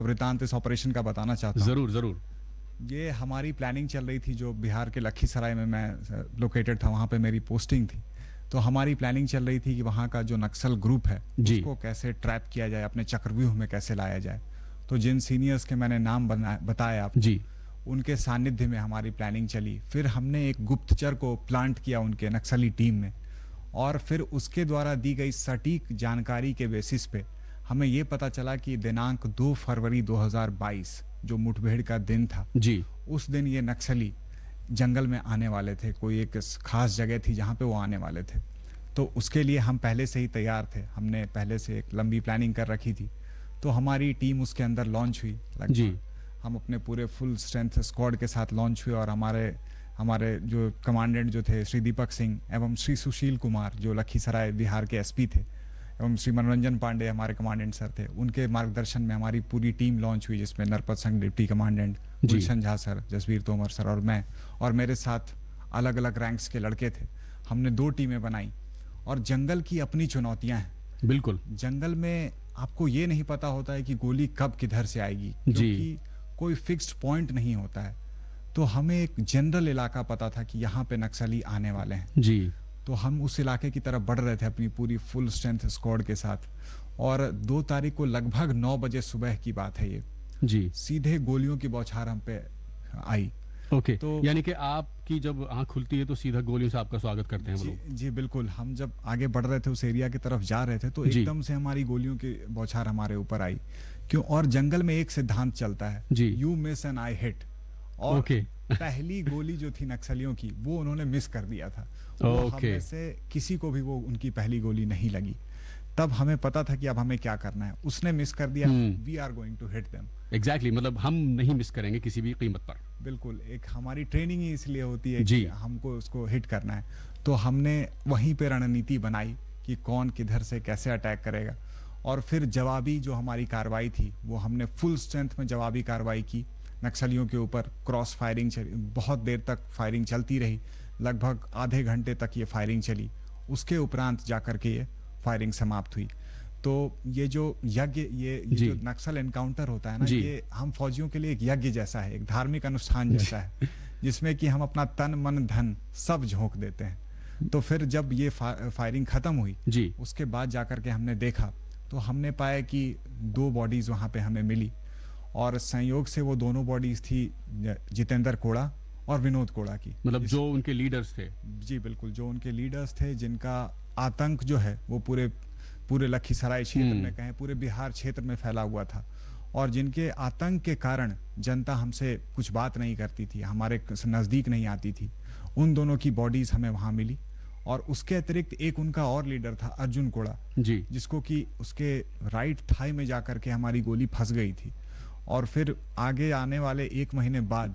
वृतांत इस ऑपरेशन का बताना चाहता हूँ। जरूर जरूर। ये हमारी प्लानिंग चल रही थी, जो बिहार के लखीसराय में मैं लोकेटेड था, वहाँ पे मेरी पोस्टिंग थी। तो हमारी प्लानिंग चल रही थी कि वहाँ का जो नक्सल ग्रुप है उसको कैसे ट्रैप किया जाए, अपने चक्रव्यूह में कैसे लाया जाए। तो जिन सीनियर्स के मैंने नाम बताया आपको जी, उनके सानिध्य में हमारी प्लानिंग चली। फिर हमने एक गुप्तचर को प्लांट किया उनके नक्सली टीम में, और फिर उसके द्वारा दी गई सटीक जानकारी के बेसिस पे हमें ये पता चला कि दिनांक 2 फरवरी 2022 जो मुठभेड़ का दिन था जी, उस दिन ये नक्सली जंगल में आने वाले थे। कोई एक खास जगह थी जहाँ पे वो आने वाले थे। तो उसके लिए हम पहले से ही तैयार थे, हमने पहले से एक लंबी प्लानिंग कर रखी थी। तो हमारी टीम उसके अंदर लॉन्च हुई लगभग। हम अपने पूरे फुल स्ट्रेंथ स्क्वाड के साथ लॉन्च हुए, और हमारे हमारे जो कमांडेंट जो थे श्री दीपक सिंह एवं श्री सुशील कुमार जो लखीसराय बिहार के एसपी थे, एवं श्री मनोरंजन पांडे हमारे कमांडेंट सर थे, उनके मार्गदर्शन में हमारी पूरी टीम लॉन्च हुई, जिसमें नरपत संघ डिप्टी कमांडेंट, गुलशन झा सर, जसवीर तोमर सर और मैं, और मेरे साथ अलग अलग रैंक्स के लड़के थे। हमने 2 टीमें बनाई। और जंगल की अपनी चुनौतियां हैं। बिल्कुल। जंगल में आपको ये नहीं पता होता है कि गोली कब किधर से आएगी, क्योंकि कोई फिक्स्ड पॉइंट नहीं होता है। तो हमें एक जनरल इलाका पता था कि यहाँ पे नक्सली आने वाले हैं जी। तो हम उस इलाके की तरफ बढ़ रहे थे अपनी पूरी फुल स्ट्रेंथ स्क्वाड के साथ। और 2 तारीख को लगभग 9 बजे सुबह की बात है ये जी, सीधे गोलियों की बौछार हम पे आई। ओके। तो यानी कि आपकी जब आंख खुलती है तो सीधा गोलियों से आपका स्वागत करते हैं वो लोग। जी बिल्कुल। हम जब आगे बढ़ रहे थे उस एरिया की तरफ जा रहे थे तो एकदम से हमारी गोलियों की बौछार हमारे ऊपर आई। क्यों? और जंगल में एक सिद्धांत चलता है, you miss and I hit. और पहली गोली जो थी नक्सलियों की वो उन्होंने मिस कर दिया था। हम में से किसी को भी वो उनकी पहली गोली नहीं लगी। तब हमें पता था कि अब हमें क्या करना है। उसने मिस कर दिया, we are going to hit them. Exactly, मतलब हम नहीं मिस करेंगे किसी भी कीमत पर। बिल्कुल, एक हमारी ट्रेनिंग ही इसलिए होती है कि हमको उसको हिट करना है। तो हमने वहीं पे रणनीति बनाई कि कौन किधर से कैसे अटैक करेगा। और फिर जवाबी जो हमारी कार्रवाई थी वो हमने फुल स्ट्रेंथ में जवाबी कार्रवाई की नक्सलियों के ऊपर। क्रॉस फायरिंग चली, बहुत देर तक फायरिंग चलती रही, लगभग आधे घंटे तक ये फायरिंग चली। उसके उपरांत जाकर के ये फायरिंग समाप्त हुई। तो ये जो यज्ञ, ये जो नक्सल एनकाउंटर होता है ना, ये हम फौजियों के लिए एक यज्ञ जैसा है, एक धार्मिक अनुष्ठान जैसा है, जिसमें कि हम अपना तन मन धन सब झोंक देते हैं। तो फिर जब ये फायरिंग खत्म हुई उसके बाद जाकर के हमने देखा तो हमने पाया कि 2 बॉडीज वहां पे हमें मिली। और संयोग से वो दोनों बॉडीज थी जितेंद्र कोड़ा और विनोद कोड़ा की। मतलब जो उनके लीडर्स थे। जी बिल्कुल, जो उनके लीडर्स थे, जिनका आतंक जो है वो पूरे लखीसराय क्षेत्र में, कहें पूरे बिहार क्षेत्र में फैला हुआ था। और जिनके आतंक के कारण जनता हमसे कुछ बात नहीं करती थी, हमारे नजदीक नहीं आती थी। उन दोनों की बॉडीज हमें वहां मिली। और उसके अतिरिक्त एक उनका और लीडर था अर्जुन कोड़ा, जिसको कि उसके राइट थाई में जाकर के हमारी गोली फंस गई थी। और फिर आगे आने वाले 1 महीने बाद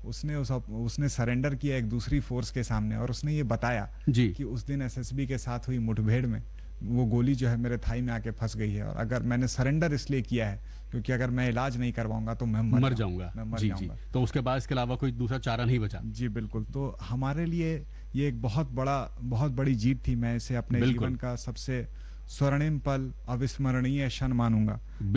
उसने सरेंडर किया एक दूसरी फोर्स के सामने। और उसने ये बताया कि उस दिन एसएसबी के साथ हुई मुठभेड़ में वो गोली जो है मेरे थाई में आके फंस गई है। और अगर मैंने सरेंडर इसलिए किया है क्योंकि अगर मैं इलाज नहीं करवाऊंगा तो मैं मर जाऊंगा। जी। तो उसके बाद इसके अलावा कोई दूसरा चारा नहीं बचा। जी बिल्कुल। तो हमारे लिए ये एक बहुत बड़ी जीत थी। मैं इसे अपने जीवन का सबसे स्वर्णिम पल, अविस्मरणीय क्षण मानूंगा।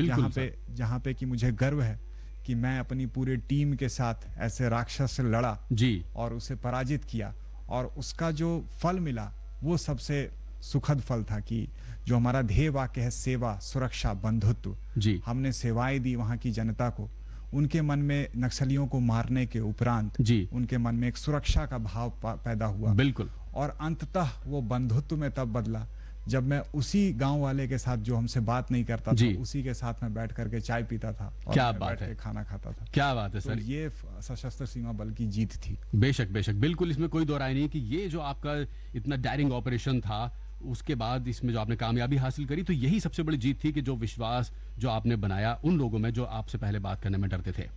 जहाँ पे कि मुझे गर्व है कि मैं अपनी पूरी टीम के साथ ऐसे राक्षस से लड़ा और उसे पराजित किया। और उसका जो फल मिला वो सबसे सुखद फल था कि जो हमारा ध्येय वाक्य है, सेवा, सुरक्षा, बंधुत्व, हमने सेवाएं दी वहां की जनता को। उनके मन में नक्सलियों को मारने के उपरांत उनके मन में एक सुरक्षा का भाव पैदा हुआ। बिल्कुल। और अंततः वो बंधुत्व में तब बदला जब मैं उसी गांव वाले के साथ जो हमसे बात नहीं करता था, उसी के साथ में बैठ करके चाय पीता था और क्या बात है, खाना खाता था। क्या बात है सर। तो ये सशस्त्र सीमा बल की जीत थी। बेशक बेशक, बिल्कुल, इसमें कोई दो राय नहीं कि ये जो आपका इतना डायरिंग ऑपरेशन था, उसके बाद इसमें जो आपने कामयाबी हासिल करी, तो यही सबसे बड़ी जीत थी कि जो विश्वास जो आपने बनाया उन लोगों में जो आपसे पहले बात करने में डरते थे।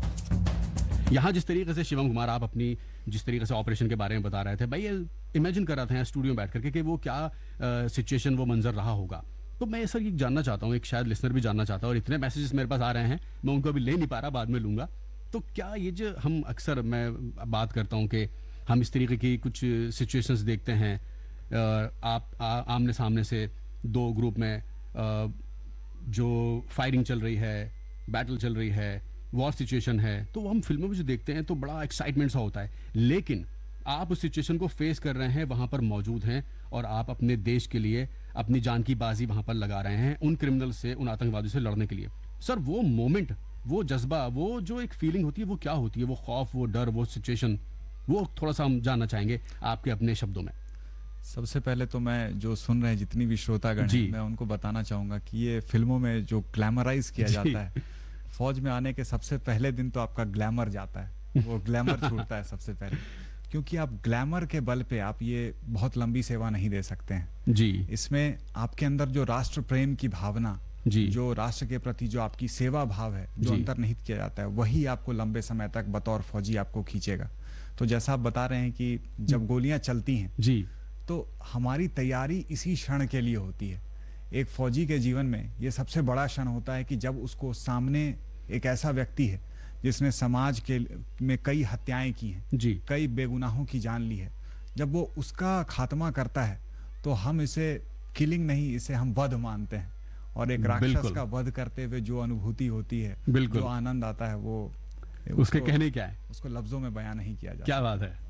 यहाँ जिस तरीके से शिवम कुमार आप अपनी जिस तरीके से ऑपरेशन के बारे में बता रहे थे, भाई ये इमेजिन कर रहा था स्टूडियो में बैठ करके कि वो क्या सिचुएशन, वो मंजर रहा होगा। तो मैं सर ये जानना चाहता हूँ, एक शायद लिसनर भी जानना चाहता है, और इतने मैसेजेस मेरे पास आ रहे हैं, मैं उनको अभी ले नहीं पा रहा, बाद में लूंगा। तो क्या ये जो हम अक्सर मैं बात करता हूँ कि हम इस तरीके की कुछ सिचुएशंस देखते हैं, आप आमने सामने से दो ग्रुप में जो फायरिंग चल रही है, बैटल चल रही है, वॉर सिचुएशन है, तो हम फिल्मों में जो देखते हैं तो बड़ा एक्साइटमेंट सा होता है, लेकिन आप उस सिचुएशन को फेस कर रहे हैं, वहां पर मौजूद हैं और आप अपने देश के लिए अपनी जान की बाजी वहां पर लगा रहे हैं उन क्रिमिनल से, उन आतंकवादियों से लड़ने के लिए। सर वो मोमेंट, वो जज्बा, वो जो एक फीलिंग होती है वो क्या होती है? वो खौफ, वो डर, वो सिचुएशन, वो थोड़ा सा हम जानना चाहेंगे आपके अपने शब्दों में। सबसे पहले तो मैं जो सुन रहे हैं जितनी भी श्रोतागण हैं, मैं उनको बताना चाहूँगा कि ये फिल्मों में जो ग्लैमराइज किया जाता है, फौज में आने के सबसे पहले दिन तो आपका ग्लैमर जाता है, वो ग्लैमर छूटता है सबसे पहले, क्योंकि आप ग्लैमर के बल पे आप ये बहुत लंबी सेवा नहीं दे सकते हैं जी। इसमें आपके अंदर जो राष्ट्र प्रेम की भावना जी, जो राष्ट्र के प्रति जो आपकी सेवा भाव है, जो अंतर्निहित किया जाता है, वही आपको लंबे समय तक बतौर फौजी आपको खींचेगा। तो जैसा आप बता रहे हैं कि जब गोलियां चलती हैं जी, तो हमारी तैयारी इसी क्षण के लिए होती है। एक फौजी के जीवन में ये सबसे बड़ा क्षण होता है कि जब उसको सामने एक ऐसा व्यक्ति है जिसने समाज के में कई हत्याएं की हैं जी, कई बेगुनाहों की जान ली है, जब वो उसका खात्मा करता है तो हम इसे किलिंग नहीं, इसे हम वध मानते हैं। और एक राक्षस का वध करते हुए जो अनुभूति होती है, जो आनंद आता है, वो उसके कहने क्या है, उसको लफ्जों में बयान नहीं किया जाता। क्या बात है।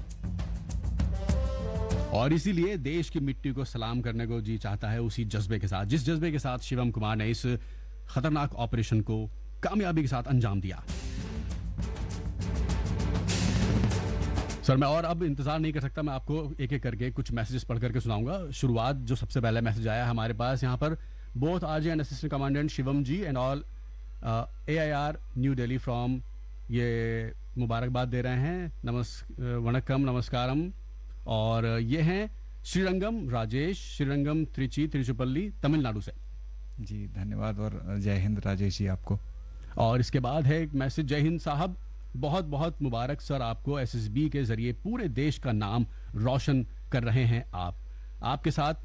और इसीलिए देश की मिट्टी को सलाम करने को जी चाहता है उसी जज्बे के साथ, जिस जज्बे के साथ शिवम कुमार ने इस खतरनाक ऑपरेशन को कामयाबी के साथ अंजाम दिया। सर मैं और अब इंतजार नहीं कर सकता, मैं आपको एक एक करके कुछ मैसेजेस पढ़ करके सुनाऊंगा। शुरुआत जो सबसे पहले मैसेज आया हमारे पास यहाँ पर, both RJ and assistant commandant Shivam ji and all AIR new Delhi from, ये मुबारकबाद दे रहे हैं, वणक्कम, नमस्कारम। और ये हैं श्रीरंगम राजेश, श्रीरंगम त्रिची, तिरुचिपल्ली, तमिलनाडु से। जी धन्यवाद और जय हिंद राजेश जी आपको। और इसके बाद है एक मैसेज, जय हिंद साहब, बहुत बहुत मुबारक सर आपको, SSB के जरिए पूरे देश का नाम रोशन कर रहे हैं आप। आपके साथ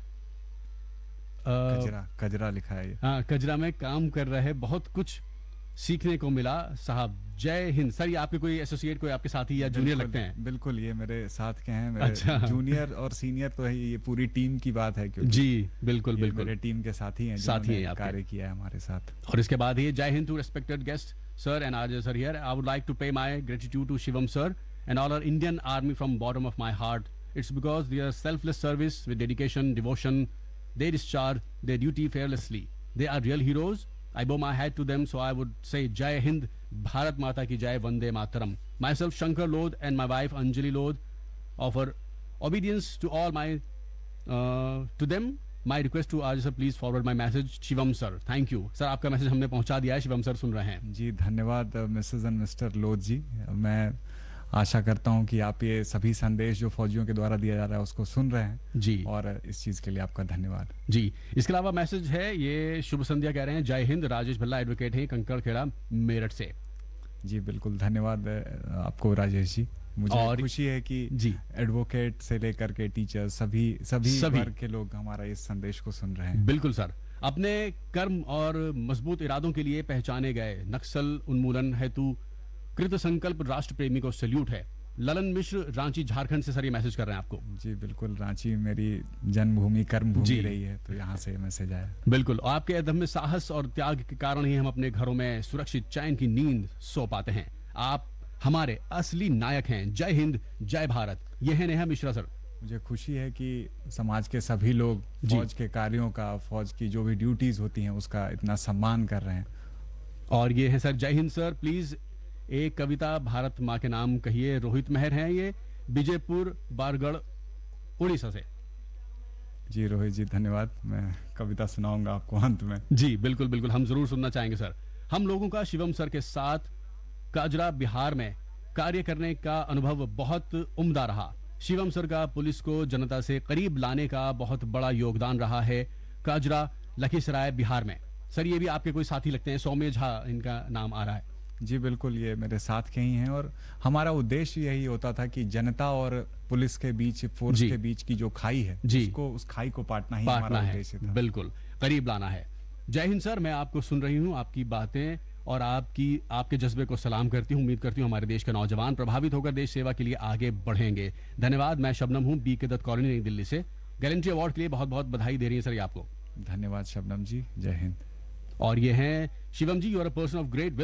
कजरा लिखा है, हाँ कजरा में काम कर रहे, बहुत कुछ सीखने को मिला साहब, जय हिंद। सर ये आपके कोई एसोसिएट, कोई आपके साथी या जूनियर लगते हैं? बिल्कुल, ये मेरे साथ के हैं, मेरे जूनियर और सीनियर तो है, ये पूरी टीम की बात है, क्योंकि जी बिल्कुल बिल्कुल मेरे टीम के साथी हैं, साथी हैं, कार्य किया है हमारे साथ। और इसके बाद ये, जय Hind to respected guest sir and Arjay sir here. I would like to pay my gratitude to Shivam sir and all our Indian army from bottom of my heart. It's because their selfless service with dedication, devotion, they discharge their duty fearlessly. They are real heroes. I bow my hat to them, so I would say Jai Hind, Bharat Mata ki Jai, Vande Mataram. Myself Shankar Lodh and my wife Anjali Lodh offer obedience to all my to them. My request to Arjay sir, please forward my message. Shivam sir, thank you. Sir आपका message हमने पहुंचा दिया है, Shivam sir सुन रहे हैं। जी धन्यवाद Mrs and mister लोध जी। मैं आशा करता हूं कि आप ये सभी संदेश जो फौजियों के द्वारा दिया जा रहा है उसको सुन रहे हैं जी, और इस चीज के लिए आपका धन्यवाद जी। इसके अलावा मैसेज है, ये शुभ संध्या कह रहे हैं, जय हिंद, राजेश भल्ला एडवोकेट हैं, कंकड़ खेड़ा मेरठ से। जी बिल्कुल, धन्यवाद आपको राजेश जी। मुझे और खुशी है कि जी एडवोकेट से लेकर के टीचर सभी वर्ग के लोग हमारा इस संदेश को सुन रहे हैं। बिल्कुल सर, अपने कर्म और मजबूत इरादों के लिए पहचाने गए नक्सल उन्मूलन हेतु कृत संकल्प राष्ट्र प्रेमी को सैल्यूट है। ललन मिश्र, रांची झारखंड से सर ये मैसेज कर रहे हैं आपको। जी बिल्कुल, रांची मेरी जन्मभूमि कर्मभूमि रही है, तो यहाँ से मैसेज आया। बिल्कुल, आपके अदम्य साहस और त्याग के कारण ही हम अपने घरों में सुरक्षित चैन की नींद सो पाते हैं। आप हमारे असली नायक हैं। जय हिंद, जय भारत। ये है नेहा मिश्रा सर। मुझे खुशी है कि समाज के सभी लोग फौज के कार्यों का, फौज की जो भी ड्यूटीज होती हैं उसका इतना सम्मान कर रहे हैं। और ये है सर, जय हिंद सर, प्लीज एक कविता भारत माँ के नाम कहिए। रोहित मेहर हैं ये, विजयपुर बारगढ़ उड़ीसा से। जी रोहित जी धन्यवाद, मैं कविता सुनाऊंगा आपको अंत में। जी बिल्कुल बिल्कुल, हम जरूर सुनना चाहेंगे सर। हम लोगों का शिवम सर के साथ काजरा बिहार में कार्य करने का अनुभव बहुत उम्दा रहा। शिवम सर का पुलिस को जनता से करीब लाने का बहुत बड़ा योगदान रहा है काजरा लखीसराय बिहार में। सर ये भी आपके कोई साथी लगते हैं, सौम्य झा इनका नाम आ रहा है। जी बिल्कुल, ये मेरे साथ के ही हैं और हमारा उद्देश्य यही होता था कि जनता और पुलिस के बीच, फोर्स के बीच की जो खाई है उसको, उस खाई को पाटना ही हमारा उद्देश्य था। बिल्कुल, करीब लाना है। जय हिंद सर, मैं आपको सुन रही हूँ, आपकी बातें और आपके जज्बे को सलाम करती हूँ। उम्मीद करती हूँ हमारे देश के नौजवान प्रभावित होकर देश सेवा के लिए आगे बढ़ेंगे। धन्यवाद। मैं शबनम हूँ, BK दत्त कॉलोनी, नई दिल्ली से। गैलेंट्री अवार्ड के लिए बहुत बहुत बधाई दे रही है सर ये आपको। धन्यवाद शबनम जी, जय हिंद। और ये हैं शिवम जी, you are a person of great